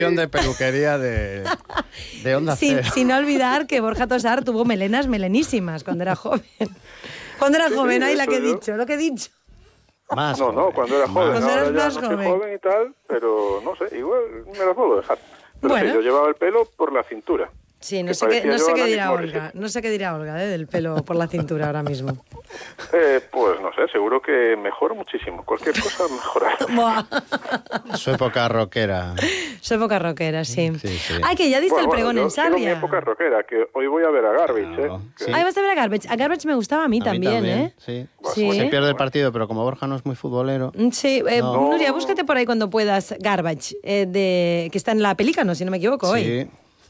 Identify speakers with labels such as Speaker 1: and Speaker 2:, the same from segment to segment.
Speaker 1: de peluquería de Onda Cero.
Speaker 2: Sin olvidar que Borja Tosar tuvo melenas melenísimas cuando era joven. Cuando era joven, ahí la que he dicho, lo que he dicho.
Speaker 1: Más
Speaker 3: no,
Speaker 1: joven.
Speaker 3: cuando era joven.
Speaker 2: Cuando
Speaker 3: Ahora
Speaker 2: eras
Speaker 3: ya
Speaker 2: más
Speaker 3: no soy
Speaker 2: joven.
Speaker 3: joven y tal, pero no sé, igual me las puedo dejar. Pero
Speaker 2: Bueno.
Speaker 3: sí, yo llevaba el pelo por la cintura.
Speaker 2: Sí, no
Speaker 3: que
Speaker 2: sé qué
Speaker 3: parecía yo
Speaker 2: dirá
Speaker 3: Alanis
Speaker 2: Olga.
Speaker 3: Morissette.
Speaker 2: No sé qué dirá Olga, del pelo por la cintura ahora mismo.
Speaker 3: Pues no sé, seguro que mejora muchísimo. Cualquier cosa mejora.
Speaker 2: Buah.
Speaker 1: Su época rockera.
Speaker 2: Soy poca rockera, sí.
Speaker 1: Sí, sí.
Speaker 2: Ay, que ya diste el pregón
Speaker 3: yo
Speaker 2: en
Speaker 3: sigo mi
Speaker 2: Sarria.
Speaker 3: época rockera, que hoy voy a ver a Garbage,
Speaker 1: Claro,
Speaker 3: Que-
Speaker 1: sí.
Speaker 2: Ay, vas a ver a Garbage. A Garbage me gustaba a mí,
Speaker 1: A mí
Speaker 2: también, ¿eh?
Speaker 1: Sí.
Speaker 2: Sí.
Speaker 1: Se pierde el partido, pero como Borja no es muy futbolero...
Speaker 2: Sí,
Speaker 1: No.
Speaker 2: Nuria, búscate por ahí cuando puedas Garbage, que está en la Pelícano, si no me equivoco, hoy.
Speaker 1: Sí.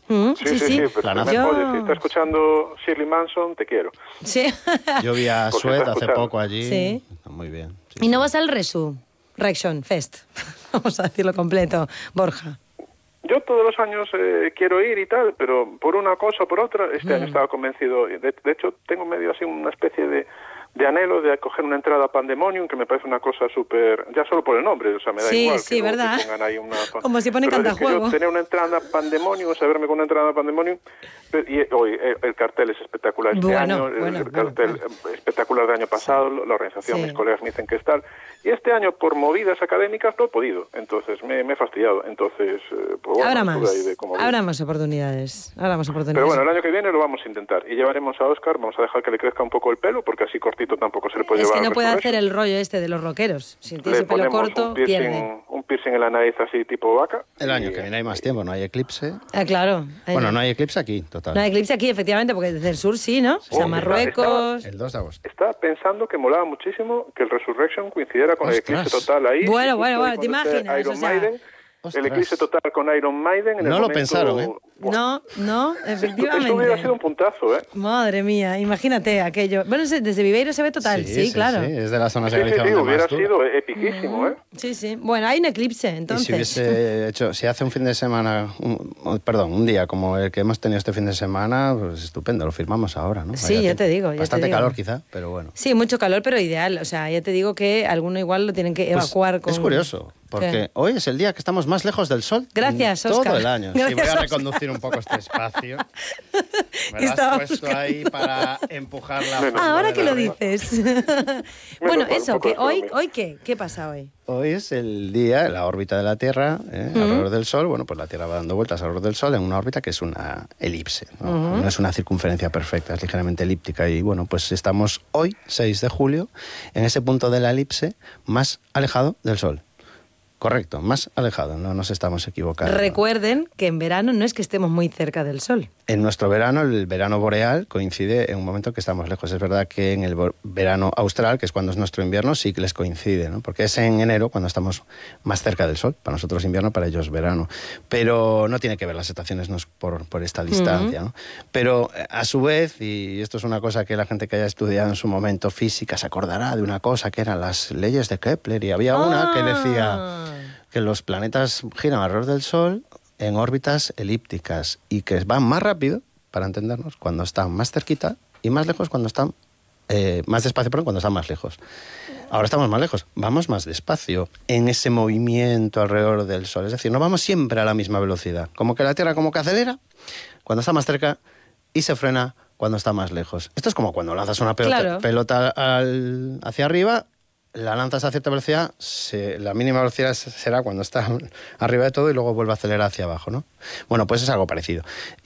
Speaker 3: Sí, pero
Speaker 1: Planazo.
Speaker 3: oye, si está escuchando Shirley Manson, te quiero.
Speaker 2: Sí.
Speaker 1: Yo vi a
Speaker 3: Porque
Speaker 1: Sued
Speaker 3: está
Speaker 1: hace
Speaker 3: escuchando.
Speaker 1: poco allí.
Speaker 2: Sí.
Speaker 1: Está muy bien. Sí,
Speaker 2: Y no
Speaker 1: sí.
Speaker 2: vas al Resurrection Fest. Vamos a decirlo completo, Borja.
Speaker 3: Yo todos los años quiero ir y tal, pero por una cosa o por otra, este año estaba convencido. De hecho, tengo medio así una especie de anhelo de coger una entrada a Pandemonium, que me parece una cosa súper... Ya solo por el nombre, o sea, me da
Speaker 2: Sí,
Speaker 3: igual.
Speaker 2: sí,
Speaker 3: que luego
Speaker 2: ¿verdad?
Speaker 3: te pongan ahí una...
Speaker 2: Como si pone
Speaker 3: Pero es que
Speaker 2: Cantajuego.
Speaker 3: yo tener una entrada a Pandemonium, saberme con una entrada a Pandemonium, y hoy el cartel es espectacular este
Speaker 2: Bueno,
Speaker 3: año, el
Speaker 2: bueno,
Speaker 3: cartel espectacular del año pasado, la organización,
Speaker 2: Sí.
Speaker 3: mis colegas me dicen que es tal, y este año por movidas académicas no he podido, entonces me he fastidiado, entonces pues bueno,
Speaker 2: Habrá
Speaker 3: estuve
Speaker 2: más.
Speaker 3: ahí de como voy.
Speaker 2: Habrá más oportunidades. Habrá más oportunidades.
Speaker 3: Pero bueno, el año que viene lo vamos a intentar, y llevaremos a Óscar, vamos a dejar que le crezca un poco el pelo, porque así cortito tampoco se le puede
Speaker 2: es
Speaker 3: llevar
Speaker 2: que no
Speaker 3: al
Speaker 2: puede
Speaker 3: Resurrection.
Speaker 2: hacer el rollo este de los rockeros. Si tiene
Speaker 3: Le
Speaker 2: ese pelo
Speaker 3: ponemos
Speaker 2: corto,
Speaker 3: un
Speaker 2: pierde.
Speaker 3: piercing en la nariz así tipo vaca.
Speaker 1: El año
Speaker 3: y-
Speaker 1: que viene hay más tiempo, no hay eclipse.
Speaker 2: Ah, claro.
Speaker 1: Bueno, no hay eclipse aquí, total.
Speaker 2: No hay eclipse aquí, efectivamente, porque desde el sur sí, ¿no? O sea,
Speaker 3: Oh,
Speaker 2: Marruecos...
Speaker 1: El 2 de agosto.
Speaker 3: Estaba pensando que molaba muchísimo que el Resurrection coincidiera con el
Speaker 1: Ostras.
Speaker 3: eclipse total ahí.
Speaker 2: Bueno,
Speaker 3: y
Speaker 2: bueno,
Speaker 3: justo ahí
Speaker 2: ¿te
Speaker 3: cuando esté
Speaker 2: imaginas?
Speaker 3: Iron
Speaker 2: O sea,
Speaker 3: Maiden,
Speaker 1: ostras.
Speaker 3: el eclipse total con Iron Maiden. En el
Speaker 1: No lo
Speaker 3: momento-
Speaker 1: pensaron, ¿eh?
Speaker 2: No,
Speaker 3: Eso hubiera sido
Speaker 2: efectivamente.
Speaker 3: un puntazo, ¿eh?
Speaker 2: Madre mía, imagínate aquello. Bueno, desde Viveiro se ve total, sí, claro.
Speaker 1: Sí, es de las zonas
Speaker 3: Sí,
Speaker 1: de Galicia donde
Speaker 3: hubiera
Speaker 1: más dura.
Speaker 3: sido epiquísimo, ¿eh?
Speaker 2: Sí, sí. Bueno, hay un eclipse,
Speaker 1: Y
Speaker 2: entonces.
Speaker 1: si hubiese hecho, si hace un fin de semana, un día como el que hemos tenido este fin de semana, pues estupendo, lo firmamos ahora, ¿no?
Speaker 2: Sí,
Speaker 1: Vaya
Speaker 2: ya te
Speaker 1: tiempo.
Speaker 2: digo, ya
Speaker 1: Bastante
Speaker 2: te digo.
Speaker 1: calor quizá, pero bueno.
Speaker 2: Sí, mucho calor, pero ideal. O sea, ya te digo que alguno igual lo tienen que
Speaker 1: Pues
Speaker 2: evacuar con...
Speaker 1: Es curioso, porque
Speaker 2: ¿Qué?
Speaker 1: hoy es el día que estamos más lejos del sol.
Speaker 2: Gracias,
Speaker 1: en todo
Speaker 2: Óscar.
Speaker 1: el año.
Speaker 2: Gracias,
Speaker 1: Sí, voy a
Speaker 2: Óscar.
Speaker 1: reconducir un poco este espacio. Me lo has
Speaker 2: Estaba
Speaker 1: puesto
Speaker 2: buscando.
Speaker 1: ahí para empujar la
Speaker 3: Menos
Speaker 1: foto
Speaker 2: Ahora
Speaker 1: de
Speaker 2: que
Speaker 1: la
Speaker 2: lo
Speaker 1: red.
Speaker 2: dices. Bueno,
Speaker 3: mal, un
Speaker 2: eso,
Speaker 3: poco
Speaker 2: que
Speaker 3: de
Speaker 2: hoy,
Speaker 3: economía.
Speaker 2: ¿qué pasa hoy?
Speaker 1: Hoy es el día, la órbita de la Tierra alrededor del Sol. Bueno, pues la Tierra va dando vueltas alrededor del Sol en una órbita que es una elipse. No es una circunferencia perfecta, es ligeramente elíptica. Y bueno, pues estamos hoy, 6 de julio, en ese punto de la elipse más alejado del Sol. Correcto, más alejado, no nos estamos equivocando.
Speaker 2: Recuerden que en verano no es que estemos muy cerca del sol.
Speaker 1: En nuestro verano, el verano boreal, coincide en un momento que estamos lejos. Es verdad que en el verano austral, que es cuando es nuestro invierno, sí que les coincide, ¿no? Porque es en enero cuando estamos más cerca del sol. Para nosotros invierno, para ellos verano. Pero no tiene que ver las estaciones no es por esta distancia, ¿no? Pero a su vez, y esto es una cosa que la gente que haya estudiado en su momento física se acordará de una cosa que eran las leyes de Kepler, y había una que decía que los planetas giran alrededor del Sol en órbitas elípticas y que van más rápido, para entendernos, cuando están más cerquita y más lejos cuando están más despacio, pero cuando están más lejos. Ahora estamos más lejos, vamos más despacio en ese movimiento alrededor del Sol. Es decir, no vamos siempre a la misma velocidad. Como que la Tierra como que acelera cuando está más cerca y se frena cuando está más lejos. Esto es como cuando lanzas una pelota hacia arriba, la lanzas a cierta velocidad, la mínima velocidad será cuando está arriba de todo y luego vuelve a acelerar hacia abajo, ¿no? Bueno, pues es algo parecido.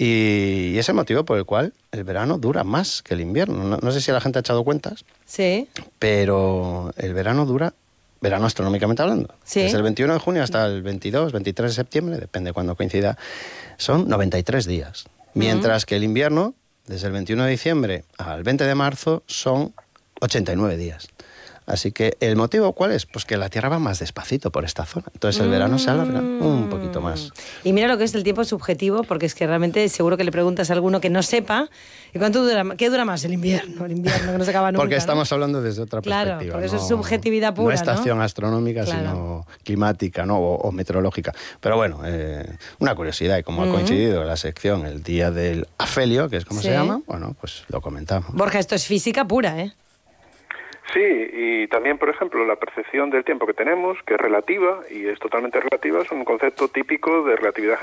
Speaker 1: Y es el motivo por el cual el verano dura más que el invierno. No sé si la gente ha echado cuentas,
Speaker 2: Sí.
Speaker 1: pero el verano dura, verano astronómicamente hablando,
Speaker 2: Sí.
Speaker 1: desde el 21 de junio hasta el 22, 23 de septiembre, depende de cuándo coincida, son 93 días. Mientras que el invierno, desde el 21 de diciembre al 20 de marzo, son 89 días. Así que, ¿el motivo cuál es? Pues que la Tierra va más despacito por esta zona. Entonces el verano se alarga un poquito más.
Speaker 2: Y mira lo que es el tiempo subjetivo, porque es que realmente seguro que le preguntas a alguno que no sepa, ¿y qué dura más el invierno? El invierno que no se acaba nunca.
Speaker 1: Porque estamos
Speaker 2: ¿no?
Speaker 1: hablando desde otra
Speaker 2: Claro,
Speaker 1: perspectiva.
Speaker 2: porque eso es subjetividad pura,
Speaker 1: No estación astronómica,
Speaker 2: Claro.
Speaker 1: sino climática, ¿no? O meteorológica. Pero bueno, una curiosidad, y como ha coincidido en la sección el día del afelio, que es como
Speaker 2: Sí.
Speaker 1: se llama, bueno, pues lo comentamos.
Speaker 2: Borja, esto es física pura, ¿eh?
Speaker 3: Sí, y también, por ejemplo, la percepción del tiempo que tenemos, que es relativa, y es totalmente relativa, es un concepto típico de relatividad